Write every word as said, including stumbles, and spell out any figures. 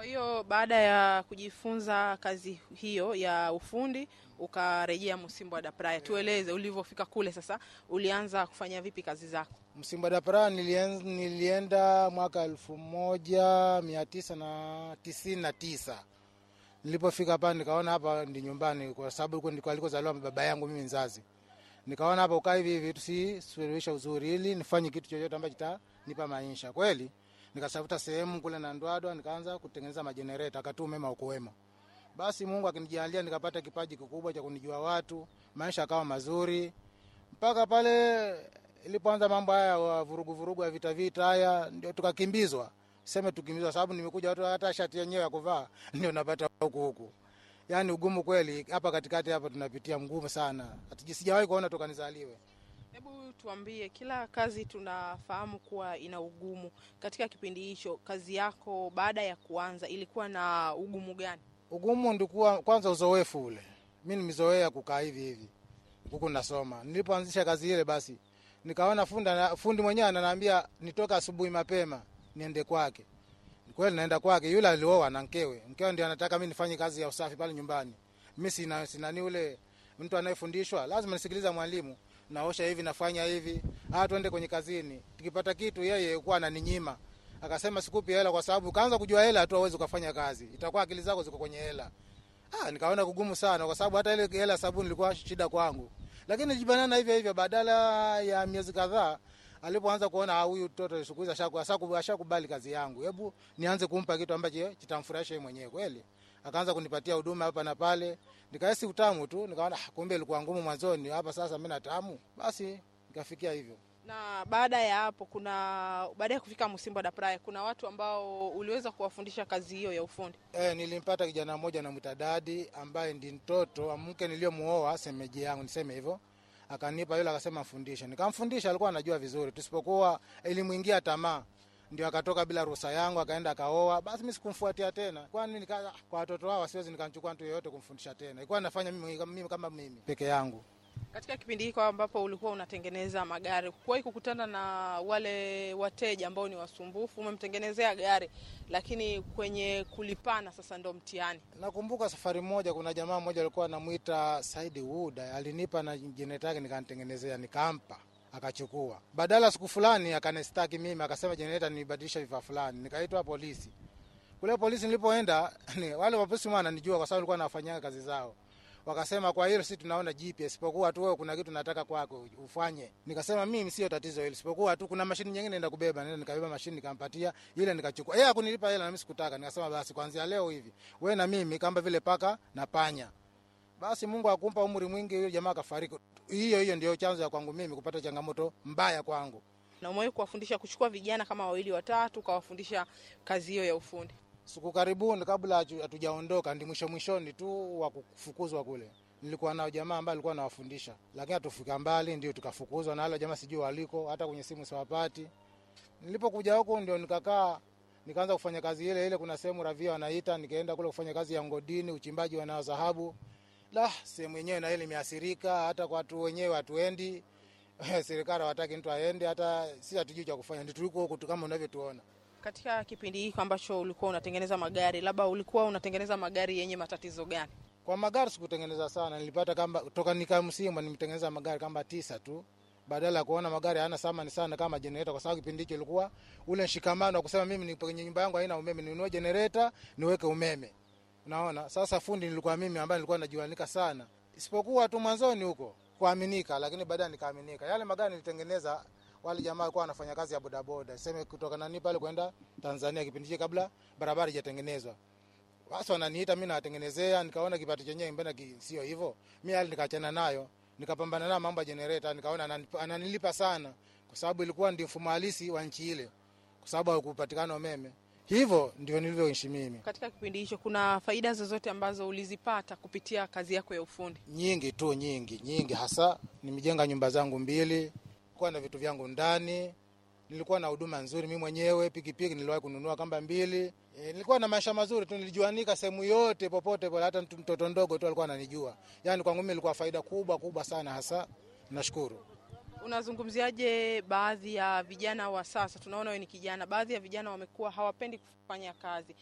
Kwa hiyo baada ya kujifunza kazi hiyo ya ufundi ukarejea Msimbo da Praia. Tueleze ulivyofika kule sasa, ulianza kufanya vipi kazi zako? Msimbo da Praia nilienda, nilienda mwaka elfu moja mia tisa na tisini na tisa. Nilipofika hapa nikaona hapa ndi nyumbani kwa sababu huko ndiko alikozaliwa baba yangu mimi mzazi. Nikaona hapa ukaa hivi hivi tusisuluhisha uzuri ili nifanye kitu chochote ambacho kitanipa maisha. Kweli nikasafuta sehemu kule na Ndwadwa nikaanza kutengeneza majenereta akatu umeme ukuwemo. Basi Mungu akinijalia nikapata kipaji kikubwa cha kunijua watu, maisha yakawa mazuri. Mpaka pale ilipoanza mambo haya vurugu vurugu ya vita vita haya ndio tukakimbizwa. Sema tukimbizwa sababu nimekuja watu hata shati yenyewe ya kuvaa ndio napata huku huku. Yaani ugumu kweli hapa katikati hapa tunapitia mgumu sana. Hatujisijawahi kuona toka nizaliwe. Hebu tuambie, kila kazi tunafahamu kuwa ina ugumu. Katika kipindi hicho kazi yako baada ya kuanza ilikuwa na ugumu gani? Ugumu ndikuwa kwanza uzoefu ule. Mimi nimezoea kukaa hivi hivi. Huko nasoma. Nilipoanzisha kazi ile basi nikaona funda fundi mwenyewe ananiambia nitoka asubuhi mapema niende kwake. Kweli naenda kwake, yule alioa na mkewe. Mkewe ndiye anataka mimi nifanye kazi ya usafi pale nyumbani. Mimi sina sina ni ule mtu anayefundishwa, lazima nisikilize mwalimu. Naosha hivi nafanya hivi. Ah, twende kwenye kazini. Tukipata kitu yeye alikuwa ananinyima. Akasema sikupi hela kwa sababu kaanza kujua hela tu uweze kufanya kazi. Itakuwa akili zako ziko kwenye hela. Ah, nikaona kugumu sana kwa sababu hata ile hela sabuni ilikuwa shida kwangu. Lakini nijibanana hivyo hivyo badala ya miezi kadhaa alipoanza kuona huyu mtoto siku hizi ashaku ashakubali kazi yangu. Hebu nianze kumpa kitu ambacho kitamfurahisha yeye mwenyewe kweli. Akaanza kunipatia huduma hapa na pale. Nikahisi utamu tu, nikaona kumbe ilikuwa ngumu mwanzoni, hapa sasa mimi natamu. Basi nikafikia hivyo. Na baada ya hapo kuna baada ya kufika Msimbo da Praia kuna watu ambao uliweza kuwafundisha kazi hiyo ya ufundi? Eh, nilimpata kijana mmoja na mtadadi ambaye ndi mtoto wa mke niliyomuoa semeji yangu niseme hivyo. Akanipa yule akasema mfundishe. Nikamfundisha, alikuwa anajua vizuri. Tusipokuwa elimuingia tamaa ndio akatoka bila ruhusa yangu akaenda akaoa. Basi mimi sikumfuatia tena. Kwani nika kwa watoto wao siwezi nikamchukua mtu yeyote kumfundisha tena. Ilikuwa nafanya mimi, mimi kama mimi peke yangu. Katika kipindi hiko ambapo ulikuwa unatengeneza magari, kuwahi kukutana na wale wateja ambao ni wasumbufu, umemtengenezea gari lakini kwenye kulipana sasa ndo mtihani? Nakumbuka safari moja kuna jamaa mmoja alikuwa anamuita Said Wood, alinipa na generator yake nikanitengenezea nikampa, akachukua. Badala siku fulani akanistaki mimi akasema generator nibadilisha vifaa fulani, nikaitwa polisi. Kule polisi nilipoenda wale wapolisi mwana nijua kwa sababu nilikuwa nafanyia kazi zao. Wakasema kwa hilo sisi tunaona G P S, sipokuwa tu wewe kuna kitu nataka kwako ufanye. Nikasema mimi sio tatizo hilo, sipokuwa tu kuna mashini nyingine naenda kubeba, nenda nikabeba mashini nikampatia ile nikachukua. Yeye hakunilipa hela na mimi sikutaka. Nikasema basi kuanzia leo hivi wewe na mimi kama vile paka na panya. Basi Mungu akumpa umri mwingi, yule jamaa akafariki. Hiyo hiyo ndio chanzo ya kwangu mimi kupata changamoto mbaya kwangu. Na umewahi kuwafundisha kuchukua vijana kama wawili watatu kawafundisha kazi hiyo ya ufundi? Siku karibuni kabla hatujaondoka ndi mwisho mwishoni tu wa kufukuzwa kule. Nilikuwa nao jamaa ambaye alikuwa anawafundisha. Lakini hatufika mbali ndio tukafukuzwa na wale jamaa sijui waliko, hata kwenye simu siwapati. Nilipokuja huko ndio nikakaa nikaanza kufanya kazi ile ile, kuna sehemu ravia wanaita, nikaenda kule kufanya kazi ya ngodini, uchimbaji wa dhahabu. La, sehemu yenyewe na ile imeathirika, hata kwa watu wenyewe hatuendi. Serikali hawataki mtu aende, hata si hatujui cha kufanya. Ndio tuliko huko kama unavyotuona. Katika kipindi hiki ambacho ulikuwa unatengeneza magari, labda ulikuwa unatengeneza magari yenye matatizo gani? Kwa magari sikutengeneza sana, nilipata kama toka nika Msimbo nimtengeneza magari kama tisa tu. Badala ya kuona magari hayana thamani sana kama generator, kwa sababu kipindi hicho ilikuwa ule mshikamano wa kusema mimi ni kwenye nyumba yangu haina umeme, ninunue generator niweke umeme. Unaona? Sasa fundi nilikuwa mimi ambaye nilikuwa najuanika sana. Isipokuwa tu mwanzoni huko kuaminika, lakini baadaye nikaaminika. Yale magari nilitengeneza wale jamaa walikuwa wanafanya kazi ya bodaboda. Sema kutoka nani pale kwenda Tanzania kipindi hicho kabla barabara haijatengenezwa. Basi wananiita mimi nawatengenezea, nikaona kipato chenyewe mbona sio hivyo. Mimi hali nikaachana nayo, nikapambana na mambo ya generator, nikaona ananilipa sana kwa sababu ilikuwa ndio mfumo halisi wa nchi ile. Kwa sababu hakupatikana umeme. Hivyo ndio nilivyoishi mimi. Katika kipindi hicho kuna faida zozote ambazo ulizipata kupitia kazi yako ya ufundi? Nyingi tu, nyingi, nyingi hasa. Nimejenga nyumba zangu mbili, kwa na vitu vyangu ndani. Nilikuwa na huduma nzuri mimi mwenyewe, pikipiki niliwahi kununua kamba mbili. E, nilikuwa na maisha mazuri tu, nilijuanika sehemu yote popote pale, hata mtoto ndogo tu alikuwa ananijua. Yaani kwangu mimi ilikuwa faida kubwa kubwa sana hasa. Nashukuru. Unazungumziaje baadhi ya vijana wa sasa? Tunaona wewe ni kijana, baadhi ya vijana wamekuwa hawapendi kufanya kazi.